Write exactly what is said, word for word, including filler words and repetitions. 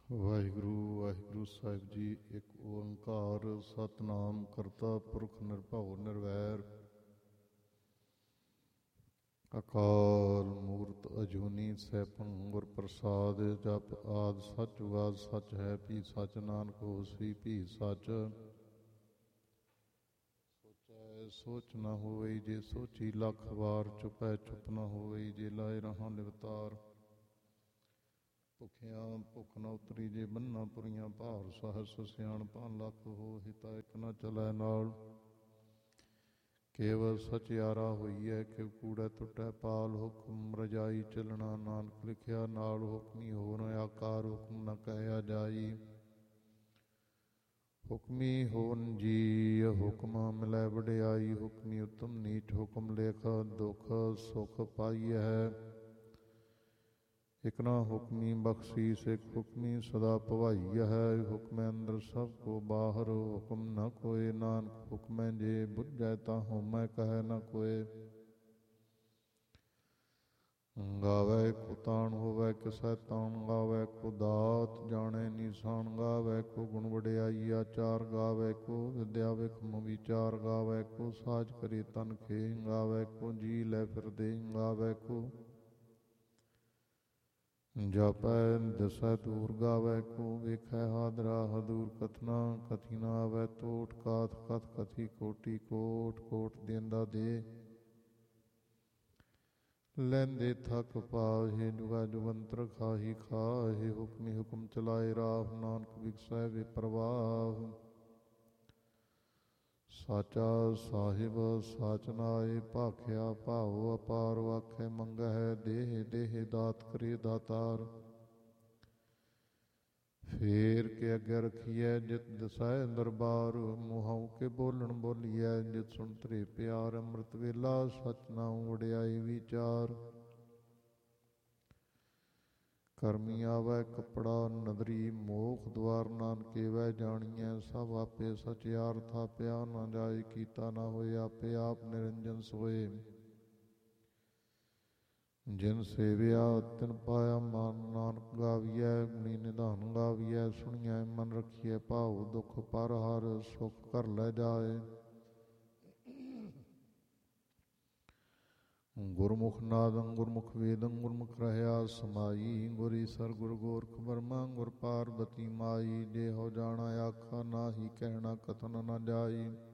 ਵਾਹਿਗੁਰੂ ਵਾਹਿਗੁਰੂ ਸਾਹਿਬ ਜੀ। ਇੱਕ ਓੰਕਾਰ ਸਤਿਨਾਮ ਕਰਤਾ ਪੁਰਖ ਨਿਰਭਉ ਨਿਰਵੈਰ ਅਕਾਲ ਮੂਰਤ ਅਜੂਨੀ ਸੈਭੰ ਗੁਰ ਪ੍ਰਸਾਦ। ਜਪ ਆਦਿ ਸੱਚ ਜੁਗਾਦਿ ਸੱਚ ਹੈ, ਭੀ ਸੱਚ ਨਾਨਕ ਹੋਸੀ ਭੀ ਸੱਚ। ਸੋਚੈ ਸੋਚ ਨਾ ਹੋਈ, ਜੇ ਸੋਚੀ ਲੱਖ ਵਾਰ। ਚੁਪੈ ਚੁਪ ਨਾ ਹੋਈ, ਜੇ ਲਾਏ ਰਹਾਂ ਲਿਵਤਾਰ। ਭੁਖਿਆਂ ਭੁੱਖ ਨਾ ਉਤਰੀ, ਜੇ ਬੰਨਾ ਪੁਰੀਆਂ ਭਾਰ। ਸਹਸ ਸਿਆਣਪਾਂ ਲੱਖ ਹੋ, ਹਿਤਾ ਇੱਕ ਨਾ ਚਲੈ ਨਾਲ। ਕੇਵਲ ਸਚਿਆਰਾ ਹੋਈਐ, ਕਿਵ ਕੂੜੈ ਟੁੱਟੈ ਪਾਲ। ਹੁਕਮ ਰਜਾਈ ਚੱਲਣਾ ਨਾਨਕ ਲਿਖਿਆ ਨਾਲ। ਹੁਕਮੀ ਹੋ ਨ ਆਕਾਰ, ਹੁਕਮ ਨ ਕਹਿਆ ਜਾਈ। ਹੁਕਮੀ ਹੋਨ ਜੀ ਹੁਕਮ ਮਿਲੈ ਵਡਿਆਈ। ਹੁਕਮੀ ਉਤਮ ਨੀਚ ਹੁਕਮ ਲੇਖ, ਦੁਖ ਸੁਖ ਪਾਈਐ। ਇਕ ਨਾ ਹੁਕਮੀ ਬਖਸ਼ੀਸ, ਇਕ ਹੁਕਮੀ ਸਦਾ ਭਵਾਈ ਹੈ। ਹੁਕਮੈ ਅੰਦਰ ਸਭ ਕੋ ਬਾਹਰ, ਹੁਕਮ ਨ ਕੋਇ ਨਾਨਕ। ਹੁਕਮੈ ਜੇ ਬੁਝੈ ਤਾ ਹਉਮੈ ਕਹੈ ਨ ਕੋਇ। ਗਾਵੈ ਕੋ ਤਾਣ ਹੋਵੈ ਕਿਸੈ ਤਾਣ, ਗਾਵੈ ਕੋ ਦਾਤ ਜਾਣੈ ਨੀਸਾਨ। ਗਾਵੈ ਕੋ ਗੁਣ ਵਡਿਆਈ ਆਚਾਰ, ਗਾਵੈ ਕੋ ਵਿਦਿਆ ਵਿਖਮ ਵਿਚਾਰ। ਗਾਵੈ ਕੋ ਸਾਜ ਕਰੇ ਤਨ ਖੇ, ਗਾਵੈ ਕੋ ਜੀ ਲੈ ਫਿਰਦੇ। ਗਾਵੈ ਕੋ ਜਾਪੈ ਦਿਸੈ ਦੂਰ, ਗਾਵੈ ਕੋ ਵੇਖੈ ਹਾਦਰਾ ਹਦੂਰ। ਕਥਨਾ ਕਥੀ ਨ ਆਵੈ ਟੋਟ, ਕਾਥ ਕਥ ਕਥੀ ਕੋਟੀ ਕੋਟ। ਕੋਟ ਦੇਂਦਾ ਦੇ ਲੈਂਦੇ ਥਕ ਪਾਹੇ, ਜੁਗਾ ਜੁਗੰਤਰ ਖਾਹੀ ਖਾਹੇ। ਹੁਕਮੀ ਹੁਕਮ ਚਲਾਏ ਰਾਹ, ਨਾਨਕ ਬਿਗਸੈ ਬੇਪਰਵਾਹ। ਸਾਚਾ ਸਾਹਿਬ ਸਾਚ ਨਾਏ, ਭਾਖਿਆ ਭਾਉ ਅਪਾਰ। ਆਖੈ ਮੰਗਹਿ ਦੇਹ ਦੇਹ, ਦਾਤ ਕਰੇ ਦਾਤਾਰ। ਫੇਰ ਕੇ ਅੱਗੇ ਰਖੀਐ, ਜਿਤ ਦਿਸੈ ਦਰਬਾਰ। ਮੁਹਉ ਕੇ ਬੋਲਣ ਬੋਲੀਐ, ਜਿਤ ਸੁਣ ਧਰੇ ਪਿਆਰ। ਅੰਮ੍ਰਿਤ ਵੇਲਾ ਸਚ ਨਾਉ, ਵਡਿਆਈ ਵਿਚਾਰ। ਕਰਮੀ ਆਵੈ ਕੱਪੜਾ ਨਦਰੀ, ਮੋਖ ਦੁਆਰ। ਨਾਨਕ ਏਵੈ ਜਾਣੀਐ ਸਭ ਆਪੇ ਸਚਿਆਰ। ਥਾਪਿਆ ਨਾ ਜਾਏ, ਕੀਤਾ ਨਾ ਹੋਏ, ਆਪੇ ਆਪ ਨਿਰੰਜਨ ਸੋਏ। ਜਿਨ ਸੇਵਿਆ ਤਿਨ ਪਾਇਆ ਮਾਨ, ਨਾਨਕ ਗਾਵੀਐ ਗੁਣੀ ਨਿਧਾਨ। ਗਾਵੀਐ ਸੁਣੀਐ ਮਨ ਰਖੀਐ ਭਾਉ, ਦੁਖ ਪਰ ਹਰ ਸੁਖ ਘਰ ਲੈ ਜਾਏ। ਗੁਰਮੁਖ ਨਾਦੰ ਗੁਰਮੁਖ ਵੇਦੰ, ਗੁਰਮੁਖ ਰਹਿਆ ਸਮਾਈ। ਗੁਰ ਈਸਰ ਗੁਰ ਗੋਰਖ ਬਰਮਾ, ਗੁਰ ਪਾਰਬਤੀ ਮਾਈ। ਜੇ ਹੋ ਜਾਣਾ ਆਖਾ ਨਾਹੀ, ਕਹਿਣਾ ਕਥਨ ਨ ਜਾਈ।